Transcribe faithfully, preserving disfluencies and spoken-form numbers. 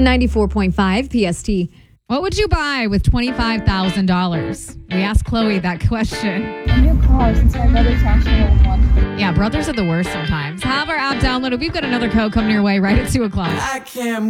ninety-four point five P S T. What would you buy with twenty-five thousand dollars? We asked Chloe that question. A new car since my brother's actually has one. Yeah, brothers are the worst sometimes. Have our app downloaded. We've got another code coming your way right at two o'clock. I can't